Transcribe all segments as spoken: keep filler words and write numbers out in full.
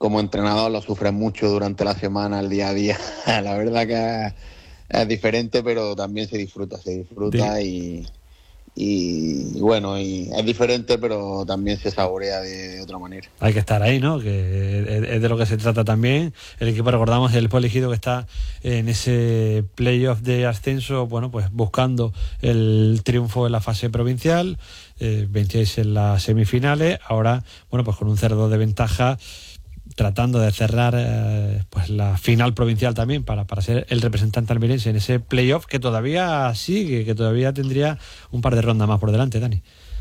como entrenador lo sufres mucho durante la semana, el día a día. La verdad que es, es diferente, pero también se disfruta, se disfruta y, y, y bueno, y es diferente, pero también se saborea de, de otra manera. Hay que estar ahí, ¿no? Que es, es de lo que se trata también. El equipo, recordamos, el Poelegido, que está en ese playoff de ascenso, bueno, pues buscando el triunfo en la fase provincial, eh, veintiséis en las semifinales, ahora, bueno, pues con un cero dos de ventaja, tratando de cerrar eh, pues la final provincial también para, para ser el representante almeriense en ese playoff que todavía sigue, que todavía tendría un par de rondas más por delante, Dani.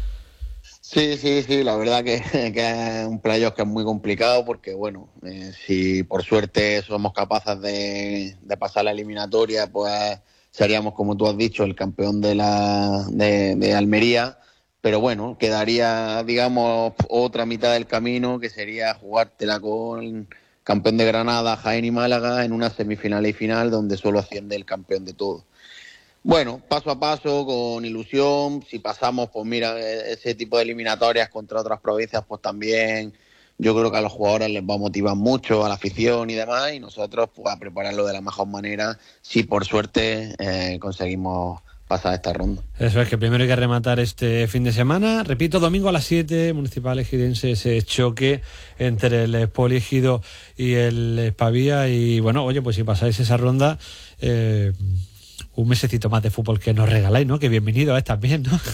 Sí, sí, sí, la verdad que, que es un playoff que es muy complicado porque, bueno, eh, si por suerte somos capaces de, de pasar la eliminatoria, pues seríamos, como tú has dicho, el campeón de la de, de Almería. Pero bueno, quedaría, digamos, otra mitad del camino, que sería jugártela con campeón de Granada, Jaén y Málaga en una semifinal y final donde solo asciende el campeón de todo. Bueno, paso a paso, con ilusión. Si pasamos, pues mira, ese tipo de eliminatorias contra otras provincias, pues también yo creo que a los jugadores les va a motivar mucho, a la afición y demás, y nosotros pues a prepararlo de la mejor manera, si por suerte eh, conseguimos pasar esta ronda. Eso es, que primero hay que rematar este fin de semana. Repito, domingo a las siete, Municipal Ejidense, ese choque entre el Poelegido y el Pavía. Y bueno, oye, pues si pasáis esa ronda, eh, un mesecito más de fútbol que nos regaláis, ¿no? Que bienvenido es también, ¿no?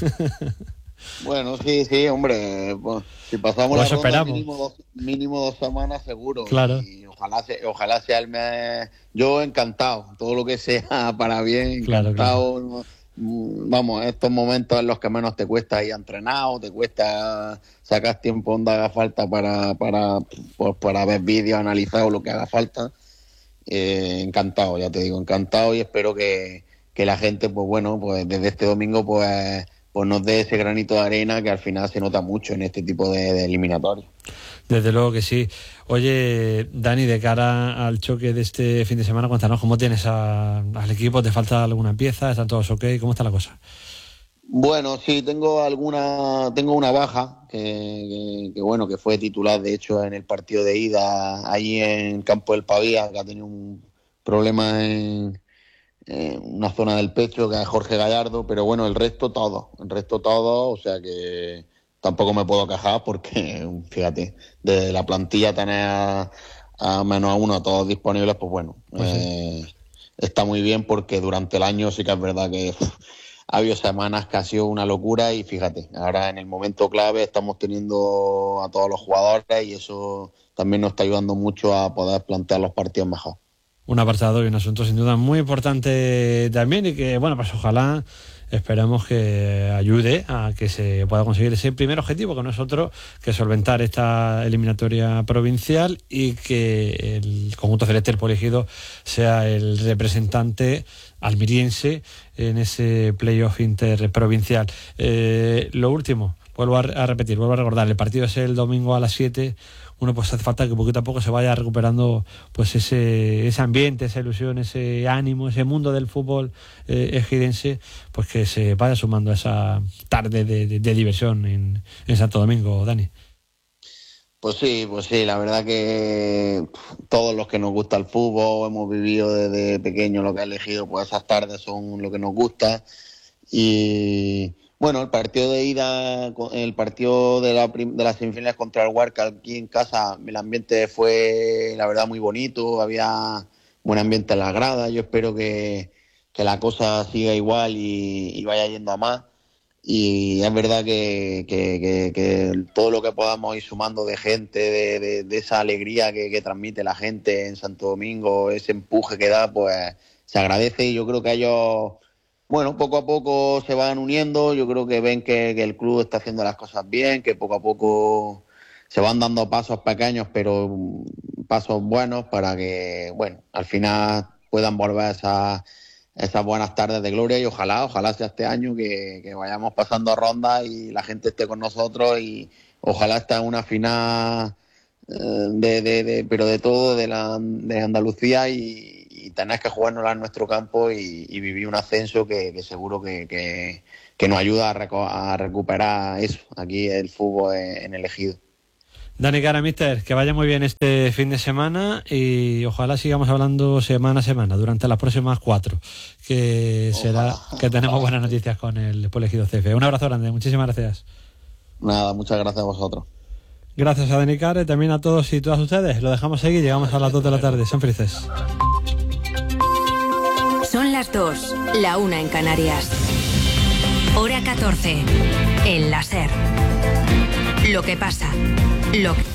Bueno, sí, sí, hombre, pues, si pasamos pues la ronda esperamos. mínimo dos, mínimo dos semanas seguro. Claro. Y ojalá, se, ojalá sea el mes. Yo encantado, todo lo que sea para bien, encantado. Claro, claro. Vamos, estos momentos en los que menos te cuesta ir entrenado, te cuesta sacar tiempo donde haga falta para, para, pues, para ver vídeos, analizar o lo que haga falta. Eh, encantado, ya te digo, encantado, y espero que, que la gente, pues bueno, pues desde este domingo, pues, pues nos dé ese granito de arena que al final se nota mucho en este tipo de, de eliminatorios. Desde luego que sí. Oye, Dani, de cara al choque de este fin de semana, cuéntanos cómo tienes a, al equipo. ¿Te falta alguna pieza? ¿Están todos ok? ¿Cómo está la cosa? Bueno, sí, tengo alguna, tengo una baja que, que, que bueno, que fue titular de hecho en el partido de ida allí en Campo del Pavía, que ha tenido un problema en, en una zona del pecho, que es Jorge Gallardo, pero bueno, el resto todo, el resto todo, o sea que tampoco me puedo quejar porque, fíjate, de la plantilla tener a, a menos a uno todos disponibles, pues bueno, pues eh, sí. Está muy bien porque durante el año sí que es verdad que uf, ha habido semanas que ha sido una locura y fíjate, ahora en el momento clave estamos teniendo a todos los jugadores y eso también nos está ayudando mucho a poder plantear los partidos mejor. Un apartado y un asunto sin duda muy importante también y que, bueno, pues ojalá, esperamos que ayude a que se pueda conseguir ese primer objetivo, que no es otro que solventar esta eliminatoria provincial y que el conjunto celeste del Poelegido sea el representante almeriense en ese playoff interprovincial. Eh, lo último, vuelvo a, a repetir, vuelvo a recordar, el partido es el domingo a las siete. Uno pues hace falta que poquito a poco se vaya recuperando pues ese ese ambiente, esa ilusión, ese ánimo, ese mundo del fútbol eh, ejidense, pues que se vaya sumando a esa tarde de, de, de diversión en, en Santo Domingo, Dani. Pues sí, pues sí, la verdad que todos los que nos gusta el fútbol, hemos vivido desde pequeño lo que ha elegido, pues esas tardes son lo que nos gusta. Y bueno, el partido de ida, el partido de la, de las semifinales contra el Huarca aquí en casa, el ambiente fue la verdad muy bonito, había buen ambiente en las gradas, yo espero que, que la cosa siga igual y, y vaya yendo a más. Y es verdad que, que, que, que todo lo que podamos ir sumando de gente, de, de, de esa alegría que, que transmite la gente en Santo Domingo, ese empuje que da, pues se agradece y yo creo que ellos, bueno, poco a poco se van uniendo, yo creo que ven que, que el club está haciendo las cosas bien, que poco a poco se van dando pasos pequeños, pero pasos buenos para que, bueno, al final puedan volver a esa... esas buenas tardes de gloria y ojalá, ojalá sea este año que, que vayamos pasando rondas y la gente esté con nosotros y ojalá esté en una final eh, de, de, de, pero de todo de, la, de Andalucía y, y tener que jugárnosla en nuestro campo y, y vivir un ascenso que, que seguro que, que, que nos ayuda a, reco- a recuperar eso, aquí el fútbol en, en el Ejido. Dani Cara, mister, que vaya muy bien este fin de semana y ojalá sigamos hablando semana a semana durante las próximas cuatro, que será ojalá, que tenemos ojalá. buenas noticias con el Polegido C F. Un abrazo grande, muchísimas gracias. Nada, muchas gracias a vosotros. Gracias a Dani Cara y también a todos y todas ustedes. Lo dejamos seguir, llegamos a las dos de la tarde. Son felices. Son las dos, la una en Canarias. Hora catorce, en la SER. Lo que pasa, lo que...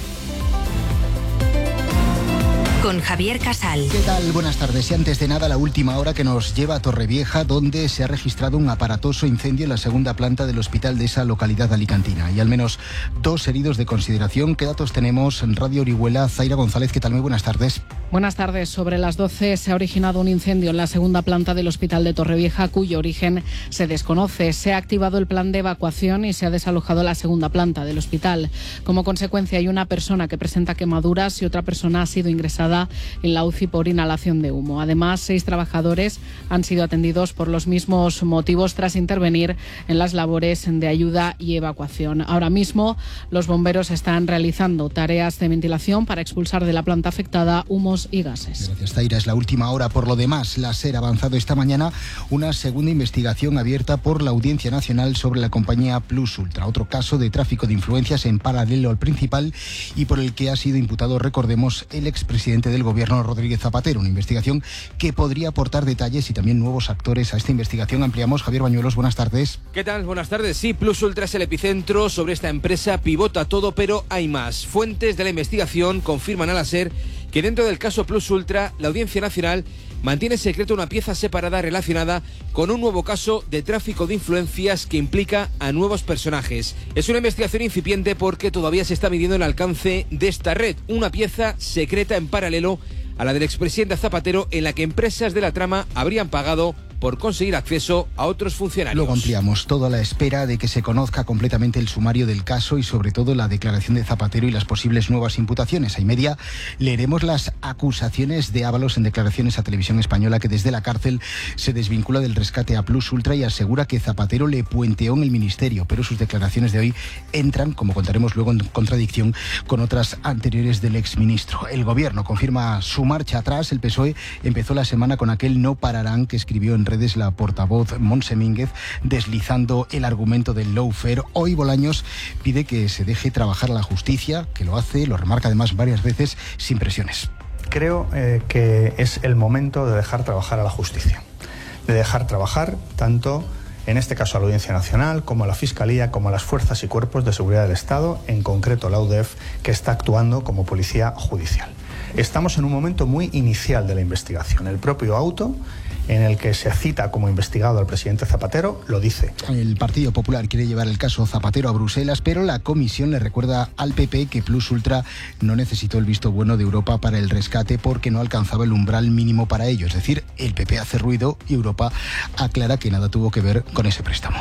Con Javier Casal. ¿Qué tal? Buenas tardes. Y antes de nada, la última hora que nos lleva a Torrevieja, donde se ha registrado un aparatoso incendio en la segunda planta del hospital de esa localidad alicantina. Y al menos dos heridos de consideración. ¿Qué datos tenemos en Radio Orihuela? Zaira González, ¿qué tal? Muy buenas tardes. Buenas tardes. Sobre las doce se ha originado un incendio en la segunda planta del hospital de Torrevieja, cuyo origen se desconoce. Se ha activado el plan de evacuación y se ha desalojado la segunda planta del hospital. Como consecuencia, hay una persona que presenta quemaduras y otra persona ha sido ingresada en la U C I por inhalación de humo. Además, seis trabajadores han sido atendidos por los mismos motivos tras intervenir en las labores de ayuda y evacuación. Ahora mismo, los bomberos están realizando tareas de ventilación para expulsar de la planta afectada humos y gases. Gracias, Zaira. Es la última hora. Por lo demás, la SER ha avanzado esta mañana una segunda investigación abierta por la Audiencia Nacional sobre la compañía Plus Ultra, otro caso de tráfico de influencias en paralelo al principal y por el que ha sido imputado, recordemos, el expresidente del Gobierno, Rodríguez Zapatero. Una investigación que podría aportar detalles y también nuevos actores a esta investigación. Ampliamos. Javier Bañuelos, buenas tardes. ¿Qué tal? Buenas tardes. Sí, Plus Ultra es el epicentro. Sobre esta empresa pivota todo, pero hay más. Fuentes de la investigación confirman a la SER que dentro del caso Plus Ultra, la Audiencia Nacional mantiene secreto una pieza separada relacionada con un nuevo caso de tráfico de influencias que implica a nuevos personajes. Es una investigación incipiente porque todavía se está midiendo el alcance de esta red, una pieza secreta en paralelo a la del expresidente Zapatero, en la que empresas de la trama habrían pagado por conseguir acceso a otros funcionarios. Luego ampliamos, todo a la espera de que se conozca completamente el sumario del caso y sobre todo la declaración de Zapatero y las posibles nuevas imputaciones. A y media leeremos las acusaciones de Ábalos en declaraciones a Televisión Española, que desde la cárcel se desvincula del rescate a Plus Ultra y asegura que Zapatero le puenteó en el ministerio, pero sus declaraciones de hoy entran, como contaremos luego, en contradicción con otras anteriores del exministro. El gobierno confirma su marcha atrás. El P S O E empezó la semana con aquel no pararán que escribió en redes la portavoz Montse Mínguez, deslizando el argumento del lawfare. Hoy Bolaños pide que se deje trabajar a la justicia, que lo hace, lo remarca además varias veces, sin presiones. Creo eh, que es el momento de dejar trabajar a la justicia, de dejar trabajar tanto, en este caso, a la Audiencia Nacional, como a la Fiscalía, como a las fuerzas y cuerpos de seguridad del Estado, en concreto la U D E F, que está actuando como policía judicial. Estamos en un momento muy inicial de la investigación. El propio auto en el que se cita como investigado al presidente Zapatero lo dice. El Partido Popular quiere llevar el caso Zapatero a Bruselas, pero la comisión le recuerda al P P que Plus Ultra no necesitó el visto bueno de Europa para el rescate porque no alcanzaba el umbral mínimo para ello. Es decir, el P P hace ruido y Europa aclara que nada tuvo que ver con ese préstamo.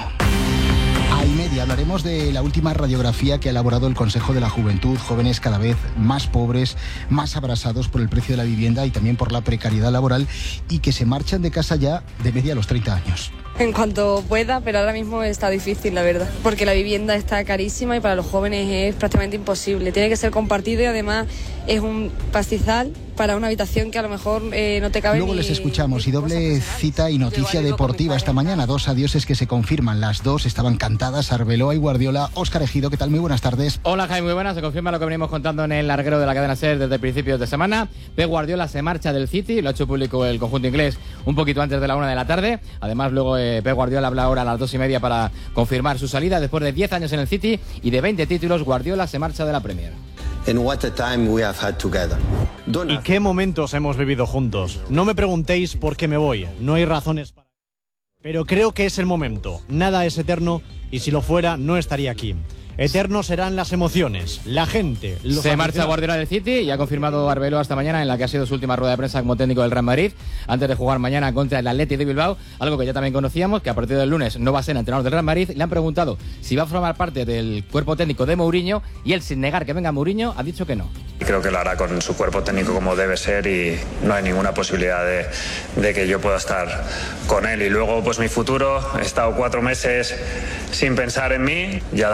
A y media hablaremos de la última radiografía que ha elaborado el Consejo de la Juventud. Jóvenes cada vez más pobres, más abrasados por el precio de la vivienda y también por la precariedad laboral, y que se marchan de casa ya de media a los treinta años. En cuanto pueda, pero ahora mismo está difícil, la verdad, porque la vivienda está carísima y para los jóvenes es prácticamente imposible. Tiene que ser compartido y además es un pastizal para una habitación que a lo mejor eh, no te cabe. Luego ni, les escuchamos. Y doble cita y noticia deportiva esta mañana. Dos adioses que se confirman. Las dos estaban cantadas. Arbeloa y Guardiola. Óscar Ejido, ¿qué tal? Muy buenas tardes. Hola, Jaime, muy buenas. Se confirma lo que venimos contando en el larguero de la cadena SER desde principios de semana. Pep Guardiola se marcha del City. Lo ha hecho público el conjunto inglés un poquito antes de la una de la tarde. Además, luego eh, Pep Guardiola habla ahora a las dos y media para confirmar su salida. Después de diez años en el City y de veinte títulos, Guardiola se marcha de la Premier. And what a time we have had together. ¿Y qué momentos hemos vivido juntos? No me preguntéis por qué me voy, no hay razones para... Pero creo que es el momento, nada es eterno y si lo fuera no estaría aquí. Eternos serán las emociones, la gente. Los se marcha Guardiola del City y ha confirmado Arbeloa esta mañana en la que ha sido su última rueda de prensa como técnico del Real Madrid, antes de jugar mañana contra el Athletic de Bilbao, algo que ya también conocíamos, que a partir del lunes no va a ser entrenador del Real Madrid. Le han preguntado si va a formar parte del cuerpo técnico de Mourinho y él, sin negar que venga Mourinho, ha dicho que no. Y creo que lo hará con su cuerpo técnico como debe ser y no hay ninguna posibilidad de, de que yo pueda estar con él. Y luego, pues mi futuro, he estado cuatro meses sin pensar en mí, ya ha dado el salto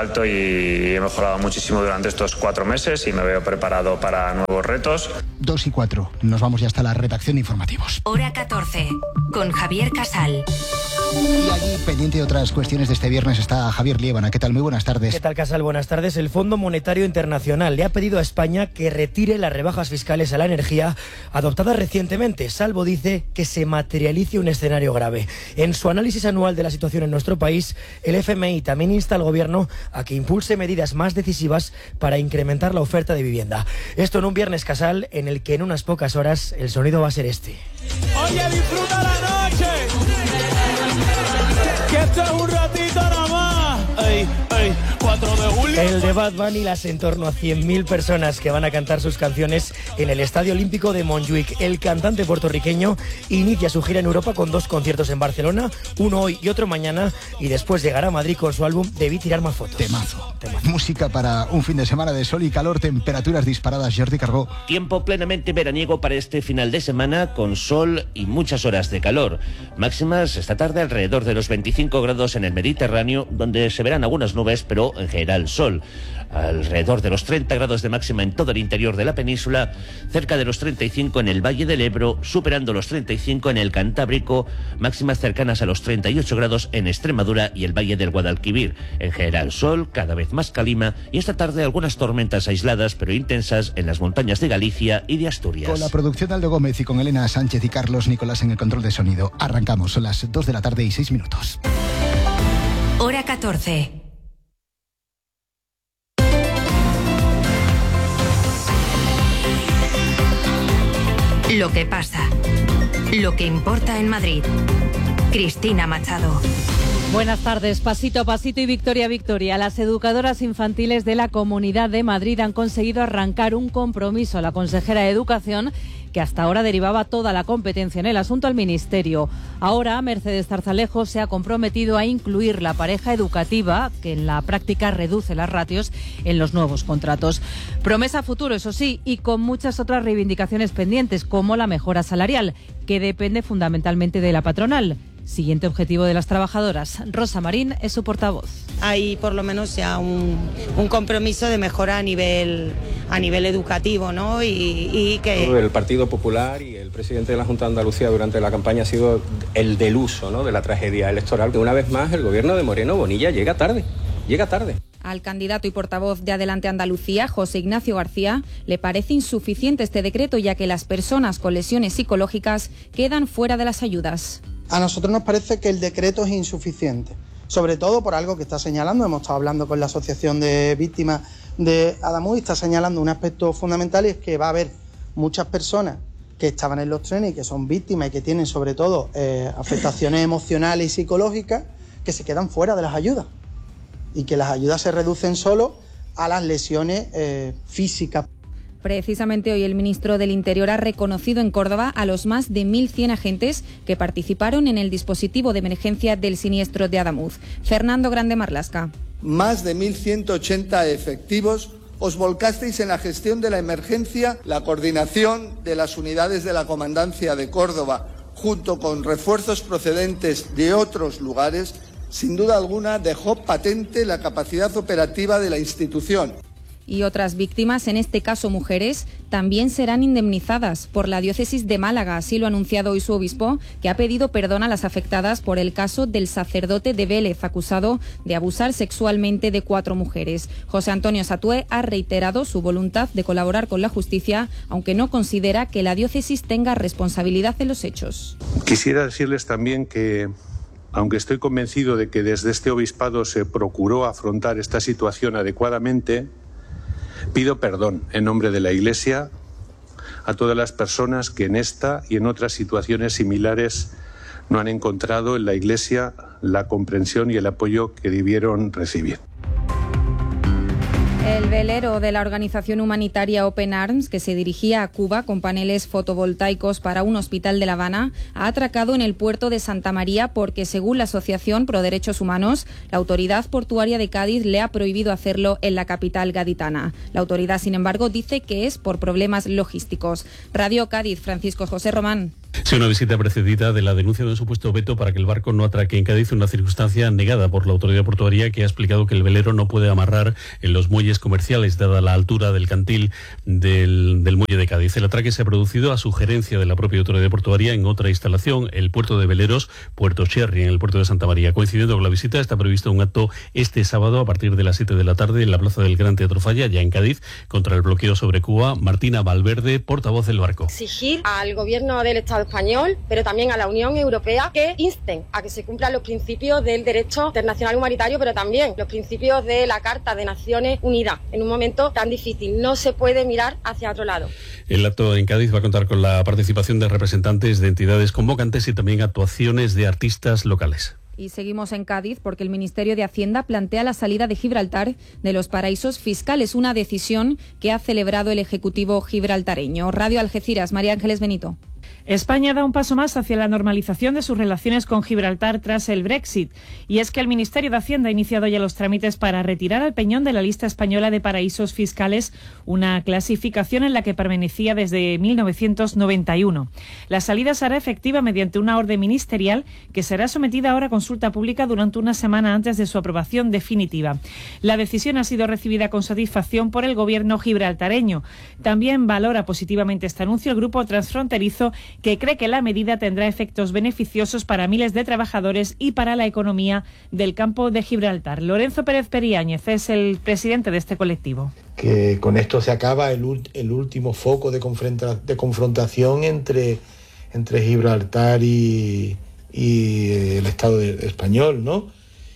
alto y he mejorado muchísimo durante estos cuatro meses y me veo preparado para nuevos retos. Dos y cuatro. Nos vamos ya hasta la redacción de informativos. Hora catorce, con Javier Casal. Y allí, pendiente de otras cuestiones de este viernes, está Javier Liébana. ¿Qué tal? Muy buenas tardes. ¿Qué tal, Casal? Buenas tardes. El Fondo Monetario Internacional le ha pedido a España que retire las rebajas fiscales a la energía adoptadas recientemente, salvo, dice, que se materialice un escenario grave. En su análisis anual de la situación en nuestro país, el F M I también insta al Gobierno a que impulse medidas más decisivas para incrementar la oferta de vivienda. Esto en un viernes, Casal, en el que en unas pocas horas el sonido va a ser este. Oye, disfruta la noche, que esto es un ratito nada más. Ey, ey, cuatro de julio. El de Bad Bunny, las en torno a cien mil personas que van a cantar sus canciones en el Estadio Olímpico de Montjuic. El cantante puertorriqueño inicia su gira en Europa con dos conciertos en Barcelona, uno hoy y otro mañana, y después llegará a Madrid con su álbum Debí tirar más fotos. Temazo. Temazo. Música para un fin de semana de sol y calor, temperaturas disparadas. Jordi Cargó. Tiempo plenamente veraniego para este final de semana, con sol y muchas horas de calor. Máximas esta tarde alrededor de los veinticinco grados en el Mediterráneo, donde se verán algunas nubes, pero en general sol. Alrededor de los treinta grados de máxima en todo el interior de la península, cerca de los treinta y cinco en el Valle del Ebro, superando los treinta y cinco en el Cantábrico, máximas cercanas a los treinta y ocho grados en Extremadura y el Valle del Guadalquivir. En general sol, cada vez más calima, y esta tarde algunas tormentas aisladas pero intensas en las montañas de Galicia y de Asturias. Con la producción de Aldo Gómez y con Elena Sánchez y Carlos Nicolás en el control de sonido. Arrancamos, son las dos de la tarde y seis minutos. Hora catorce. Lo que pasa. Lo que importa en Madrid. Cristina Machado. Buenas tardes. Pasito a pasito y victoria a victoria, las educadoras infantiles de la Comunidad de Madrid han conseguido arrancar un compromiso a la consejera de Educación, que hasta ahora derivaba toda la competencia en el asunto al Ministerio. Ahora, Mercedes Zarzalejo se ha comprometido a incluir la pareja educativa, que en la práctica reduce las ratios, en los nuevos contratos. Promesa futuro, eso sí, y con muchas otras reivindicaciones pendientes, como la mejora salarial, que depende fundamentalmente de la patronal. Siguiente objetivo de las trabajadoras. Rosa Marín es su portavoz. Hay por lo menos ya un, un compromiso de mejora a nivel a nivel educativo, ¿no? Y, y que el Partido Popular y el presidente de la Junta de Andalucía durante la campaña ha sido el del uso, ¿no?, de la tragedia electoral. Que una vez más el gobierno de Moreno Bonilla llega tarde, llega tarde. Al candidato y portavoz de Adelante Andalucía, José Ignacio García, le parece insuficiente este decreto, ya que las personas con lesiones psicológicas quedan fuera de las ayudas. A nosotros nos parece que el decreto es insuficiente, sobre todo por algo que está señalando. Hemos estado hablando con la Asociación de Víctimas de Adamu y está señalando un aspecto fundamental, y es que va a haber muchas personas que estaban en los trenes y que son víctimas y que tienen sobre todo eh, afectaciones emocionales y psicológicas, que se quedan fuera de las ayudas y que las ayudas se reducen solo a las lesiones eh, físicas. Precisamente hoy el ministro del Interior ha reconocido en Córdoba a los más de mil cien agentes que participaron en el dispositivo de emergencia del siniestro de Adamuz. Fernando Grande Marlasca. Más de mil ciento ochenta efectivos os volcasteis en la gestión de la emergencia, la coordinación de las unidades de la Comandancia de Córdoba, junto con refuerzos procedentes de otros lugares, sin duda alguna dejó patente la capacidad operativa de la institución. Y otras víctimas, en este caso mujeres, también serán indemnizadas por la diócesis de Málaga. Así lo ha anunciado hoy su obispo, que ha pedido perdón a las afectadas por el caso del sacerdote de Vélez, acusado de abusar sexualmente de cuatro mujeres. José Antonio Satué ha reiterado su voluntad de colaborar con la justicia, aunque no considera que la diócesis tenga responsabilidad en los hechos. Quisiera decirles también que, aunque estoy convencido de que desde este obispado se procuró afrontar esta situación adecuadamente, pido perdón en nombre de la Iglesia a todas las personas que en esta y en otras situaciones similares no han encontrado en la Iglesia la comprensión y el apoyo que debieron recibir. El velero de la organización humanitaria Open Arms, que se dirigía a Cuba con paneles fotovoltaicos para un hospital de La Habana, ha atracado en el puerto de Santa María porque, según la Asociación Pro Derechos Humanos, la autoridad portuaria de Cádiz le ha prohibido hacerlo en la capital gaditana. La autoridad, sin embargo, dice que es por problemas logísticos. Radio Cádiz, Francisco José Román. Sí, una visita precedida de la denuncia de un supuesto veto para que el barco no atraque en Cádiz, una circunstancia negada por la autoridad portuaria, que ha explicado que el velero no puede amarrar en los muelles comerciales dada la altura del cantil del, del muelle de Cádiz. El atraque se ha producido a sugerencia de la propia autoridad portuaria en otra instalación, el puerto de veleros Puerto Cherry, en el puerto de Santa María. Coincidiendo con la visita, está previsto un acto este sábado a partir de las siete de la tarde en la plaza del Gran Teatro Falla, ya en Cádiz, contra el bloqueo sobre Cuba. Martina Valverde, portavoz del barco. Exigir al gobierno del Estado español, pero también a la Unión Europea, que insten a que se cumplan los principios del derecho internacional humanitario, pero también los principios de la Carta de Naciones Unidas. En un momento tan difícil no se puede mirar hacia otro lado. El acto en Cádiz va a contar con la participación de representantes de entidades convocantes y también actuaciones de artistas locales. Y seguimos en Cádiz porque el Ministerio de Hacienda plantea la salida de Gibraltar de los paraísos fiscales, una decisión que ha celebrado el Ejecutivo gibraltareño. Radio Algeciras, María Ángeles Benito. España da un paso más hacia la normalización de sus relaciones con Gibraltar tras el Brexit. Y es que el Ministerio de Hacienda ha iniciado ya los trámites para retirar al Peñón de la lista española de paraísos fiscales, una clasificación en la que permanecía desde mil novecientos noventa y uno. La salida será efectiva mediante una orden ministerial que será sometida ahora a consulta pública durante una semana antes de su aprobación definitiva. La decisión ha sido recibida con satisfacción por el gobierno gibraltareño. También valora positivamente este anuncio el grupo transfronterizo, que cree que la medida tendrá efectos beneficiosos para miles de trabajadores y para la economía del campo de Gibraltar. Lorenzo Pérez Periáñez es el presidente de este colectivo. Que con esto se acaba el, el último foco de, confronta, de confrontación entre, entre Gibraltar y, y el Estado de, español, ¿no?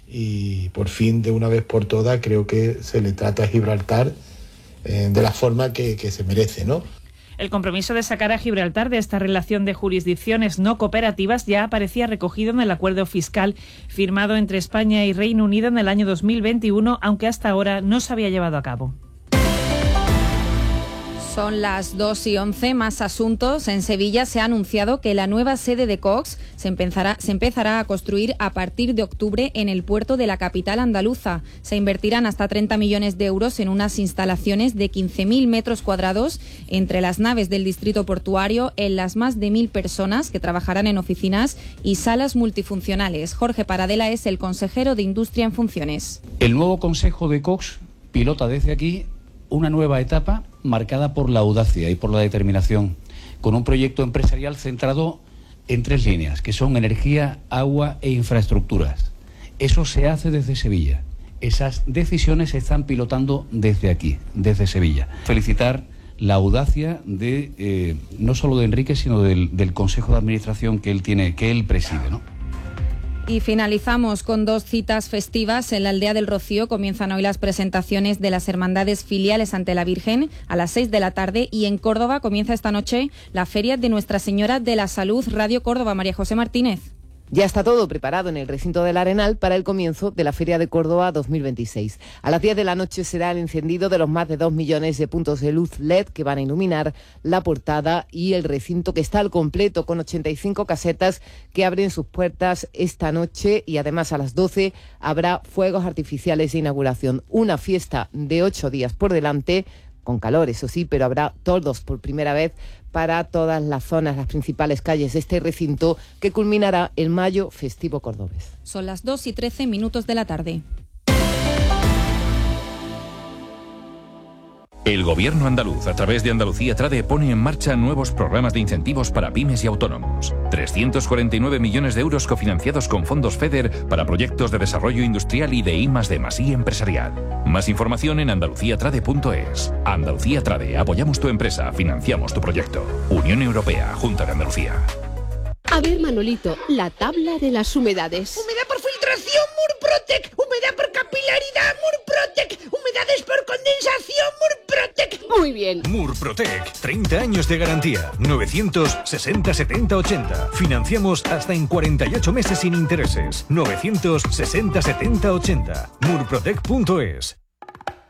Y por fin, de una vez por todas, creo que se le trata a Gibraltar eh, de la forma que, que se merece, ¿no? El compromiso de sacar a Gibraltar de esta relación de jurisdicciones no cooperativas ya aparecía recogido en el acuerdo fiscal firmado entre España y Reino Unido en el año dos mil veintiuno, aunque hasta ahora no se había llevado a cabo. Son las dos y once, más asuntos. En Sevilla se ha anunciado que la nueva sede de Cox se empezará, se empezará a construir a partir de octubre en el puerto de la capital andaluza. Se invertirán hasta treinta millones de euros en unas instalaciones de quince mil metros cuadrados entre las naves del distrito portuario, en las más de mil personas que trabajarán en oficinas y salas multifuncionales. Jorge Paradela es el consejero de Industria en funciones. El nuevo consejo de Cox pilota desde aquí una nueva etapa marcada por la audacia y por la determinación, con un proyecto empresarial centrado en tres líneas, que son energía, agua e infraestructuras. Eso se hace desde Sevilla. Esas decisiones se están pilotando desde aquí, desde Sevilla. Felicitar la audacia de eh, no solo de Enrique, sino del, del Consejo de Administración que él tiene, que él preside, ¿no? Y finalizamos con dos citas festivas. En la Aldea del Rocío comienzan hoy las presentaciones de las hermandades filiales ante la Virgen a las seis de la tarde, y en Córdoba comienza esta noche la Feria de Nuestra Señora de la Salud. Radio Córdoba, María José Martínez. Ya está todo preparado en el recinto del Arenal para el comienzo de la Feria de Córdoba dos mil veintiséis. A las diez de la noche será el encendido de los más de dos millones de puntos de luz L E D que van a iluminar la portada y el recinto, que está al completo con ochenta y cinco casetas que abren sus puertas esta noche, y además a las doce habrá fuegos artificiales de inauguración. Una fiesta de ocho días por delante, con calor, eso sí, pero habrá toldos por primera vez para todas las zonas, las principales calles de este recinto, que culminará el mayo festivo cordobés. Son las dos y trece minutos de la tarde. El Gobierno andaluz, a través de Andalucía Trade, pone en marcha nuevos programas de incentivos para pymes y autónomos. trescientos cuarenta y nueve millones de euros cofinanciados con fondos FEDER para proyectos de desarrollo industrial y de I más D más I empresarial. Más información en andalucía trade punto es. Andalucía Trade, apoyamos tu empresa, financiamos tu proyecto. Unión Europea, Junta de Andalucía. A ver, Manolito, la tabla de las humedades. Humedad por filtración, Murprotec. Humedad por capilaridad, Murprotec. Humedades por condensación, Murprotec. Muy bien. Murprotec, treinta años de garantía. novecientos sesenta setenta ochenta. Financiamos hasta en cuarenta y ocho meses sin intereses. novecientos sesenta setenta ochenta. murprotec punto es.